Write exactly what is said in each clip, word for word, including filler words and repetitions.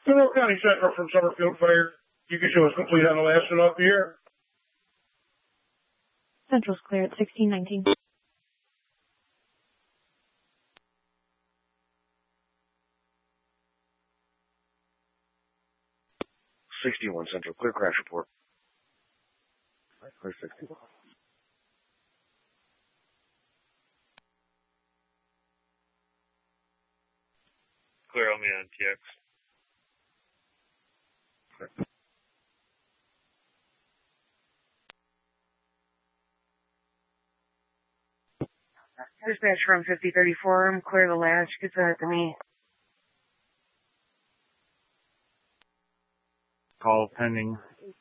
Monroe County Central from Summerfield Fire. You can show us complete on the last and off the air. Central's clear at sixteen nineteen. sixty-one Central, clear crash report. Clear sixty-one. Clear on me on T X. Clear. Dispatch from fifty thirty-four, I'm clear the latch, get that to me. Call pending.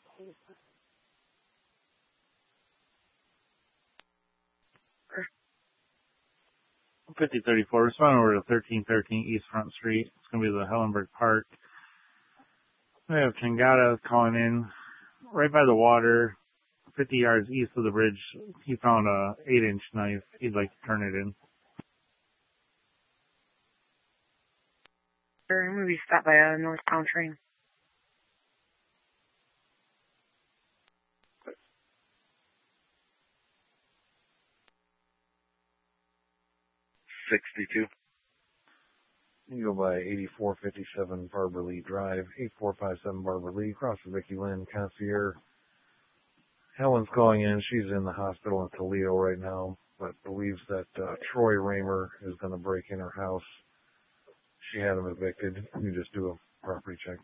fifty thirty-four, respond over to thirteen thirteen East Front Street. It's going to be the Hellenberg Park. We have Tangata calling in right by the water, fifty yards east of the bridge. He found a eight inch knife. He'd like to turn it in. I'm going to be stopped by a northbound train. sixty-two. You go by eighty-four fifty-seven Barbara Lee Drive, eight four five seven Barbara Lee, across from Vicky Lynn, concierge. Helen's calling in. She's in the hospital in Toledo right now, but believes that uh, Troy Raymer is going to break in her house. She had him evicted. You just do a property check.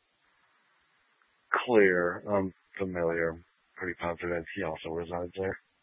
Clear. I'm familiar. Pretty confident he also resides there.